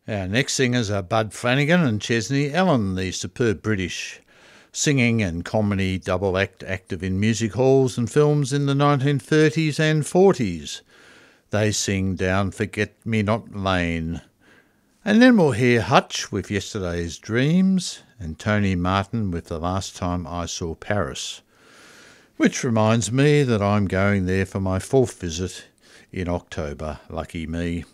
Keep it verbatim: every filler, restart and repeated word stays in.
Our next singers are Bud Flanagan and Chesney Allen, the superb British singing and comedy double act active in music halls and films in the nineteen thirties and forties. They sing Down Forget-Me-Not Lane. And then we'll hear Hutch with Yesterday's Dreams and Tony Martin with The Last Time I Saw Paris, which reminds me that I'm going there for my fourth visit in October. Lucky me.